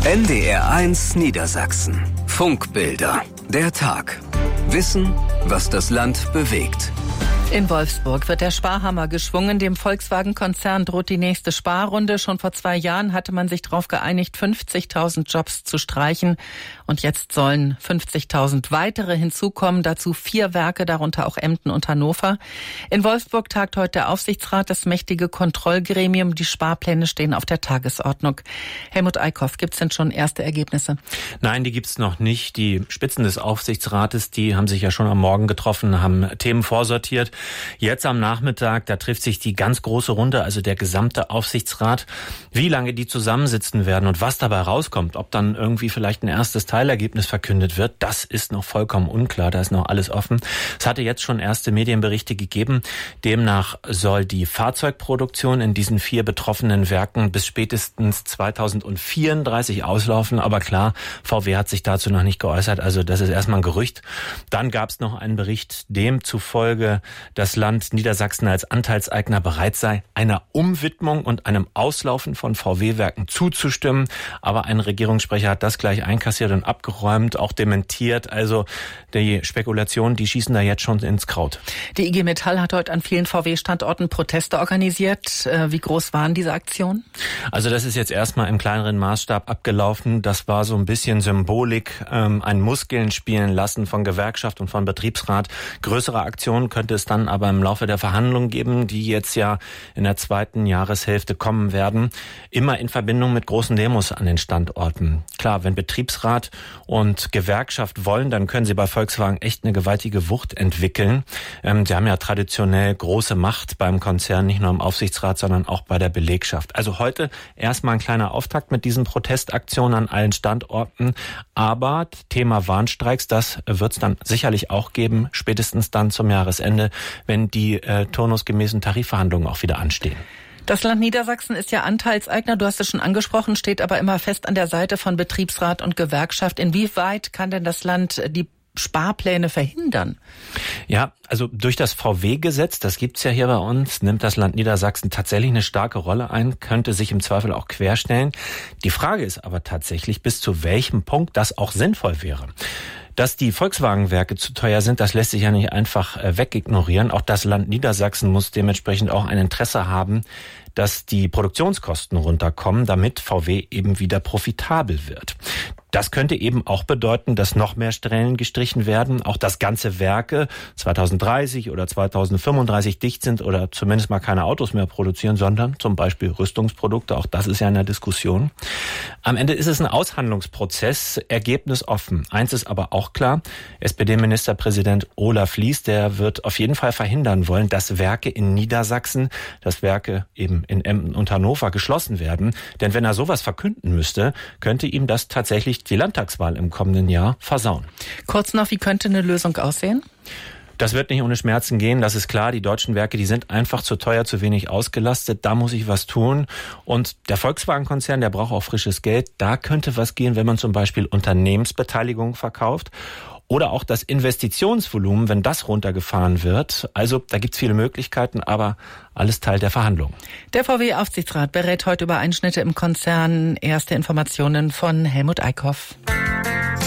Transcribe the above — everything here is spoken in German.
NDR1 Niedersachsen. Funkbilder. Der Tag. Wissen, was das Land bewegt. In Wolfsburg wird der Sparhammer geschwungen. Dem Volkswagen-Konzern droht die nächste Sparrunde. Schon vor 2 Jahren hatte man sich darauf geeinigt, 50.000 Jobs zu streichen. Und jetzt sollen 50.000 weitere hinzukommen. Dazu 4 Werke, darunter auch Emden und Hannover. In Wolfsburg tagt heute der Aufsichtsrat, das mächtige Kontrollgremium. Die Sparpläne stehen auf der Tagesordnung. Helmut Eickhoff, gibt es denn schon erste Ergebnisse? Nein, die gibt's noch nicht. Die Spitzen des Aufsichtsrates, die haben sich ja schon am Morgen getroffen, haben Themen vorsortiert. Jetzt am Nachmittag, da trifft sich die ganz große Runde, also der gesamte Aufsichtsrat. Wie lange die zusammensitzen werden und was dabei rauskommt, ob dann irgendwie vielleicht ein erstes Teilergebnis verkündet wird, das ist noch vollkommen unklar, da ist noch alles offen. Es hatte jetzt schon erste Medienberichte gegeben. Demnach soll die Fahrzeugproduktion in diesen 4 betroffenen Werken bis spätestens 2034 auslaufen. Aber klar, VW hat sich dazu noch nicht geäußert, also das ist erstmal ein Gerücht. Dann gab es noch einen Bericht, demzufolge das Land Niedersachsen als Anteilseigner bereit sei, einer Umwidmung und einem Auslaufen von VW-Werken zuzustimmen. Aber ein Regierungssprecher hat das gleich einkassiert und abgeräumt, auch dementiert. Also die Spekulationen, die schießen da jetzt schon ins Kraut. Die IG Metall hat heute an vielen VW-Standorten Proteste organisiert. Wie groß waren diese Aktionen? Also das ist jetzt erstmal im kleineren Maßstab abgelaufen. Das war so ein bisschen Symbolik, ein Muskeln spielen lassen von Gewerkschaft und von Betriebsrat. Größere Aktionen könnte es dann aber im Laufe der Verhandlungen geben, die jetzt ja in der 2. Jahreshälfte kommen werden, immer in Verbindung mit großen Demos an den Standorten. Klar, wenn Betriebsrat und Gewerkschaft wollen, dann können sie bei Volkswagen echt eine gewaltige Wucht entwickeln. Sie haben ja traditionell große Macht beim Konzern, nicht nur im Aufsichtsrat, sondern auch bei der Belegschaft. Also heute erstmal ein kleiner Auftakt mit diesen Protestaktionen an allen Standorten. Aber Thema Warnstreiks, das wird es dann sicherlich auch geben, spätestens dann zum Jahresende, wenn die turnusgemäßen Tarifverhandlungen auch wieder anstehen. Das Land Niedersachsen ist ja Anteilseigner, du hast es schon angesprochen, steht aber immer fest an der Seite von Betriebsrat und Gewerkschaft. Inwieweit kann denn das Land die Sparpläne verhindern? Ja, also durch das VW-Gesetz, das gibt's ja hier bei uns, nimmt das Land Niedersachsen tatsächlich eine starke Rolle ein, könnte sich im Zweifel auch querstellen. Die Frage ist aber tatsächlich, bis zu welchem Punkt das auch sinnvoll wäre. Dass die Volkswagen-Werke zu teuer sind, das lässt sich ja nicht einfach wegignorieren. Auch das Land Niedersachsen muss dementsprechend auch ein Interesse haben, dass die Produktionskosten runterkommen, damit VW eben wieder profitabel wird. Das könnte eben auch bedeuten, dass noch mehr Stellen gestrichen werden, auch dass ganze Werke 2030 oder 2035 dicht sind oder zumindest mal keine Autos mehr produzieren, sondern zum Beispiel Rüstungsprodukte. Auch das ist ja in der Diskussion. Am Ende ist es ein Aushandlungsprozess, ergebnisoffen. Eins ist aber auch klar, SPD-Ministerpräsident Olaf Lies, der wird auf jeden Fall verhindern wollen, dass Werke in Niedersachsen, dass Werke eben in Emden und Hannover geschlossen werden. Denn wenn er sowas verkünden müsste, könnte ihm das tatsächlich die Landtagswahl im kommenden Jahr versauen. Kurz noch, wie könnte eine Lösung aussehen? Das wird nicht ohne Schmerzen gehen, das ist klar. Die deutschen Werke, die sind einfach zu teuer, zu wenig ausgelastet. Da muss ich was tun. Und der Volkswagen-Konzern, der braucht auch frisches Geld. Da könnte was gehen, wenn man zum Beispiel Unternehmensbeteiligung verkauft. Oder auch das Investitionsvolumen, wenn das runtergefahren wird. Also da gibt's viele Möglichkeiten, aber alles Teil der Verhandlungen. Der VW-Aufsichtsrat berät heute über Einschnitte im Konzern. Erste Informationen von Helmut Eickhoff.